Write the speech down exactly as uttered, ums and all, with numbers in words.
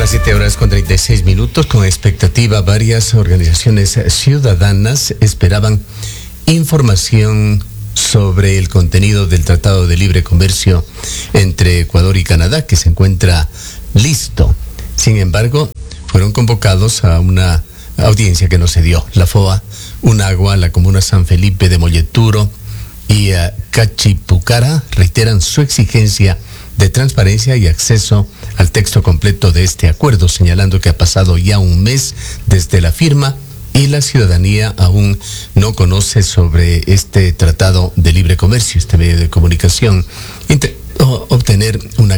las siete horas con treinta y seis minutos, con expectativa, varias organizaciones ciudadanas esperaban información sobre el contenido del Tratado de Libre Comercio entre Ecuador y Canadá, que se encuentra listo. Sin embargo, fueron convocados a una audiencia que no se dio. La F O A, UNAGUA, la Comuna San Felipe de Molleturo y uh, Cachipucara reiteran su exigencia de transparencia y acceso al texto completo de este acuerdo, señalando que ha pasado ya un mes desde la firma y la ciudadanía aún no conoce sobre este tratado de libre comercio. Este medio de comunicación intentó obtener una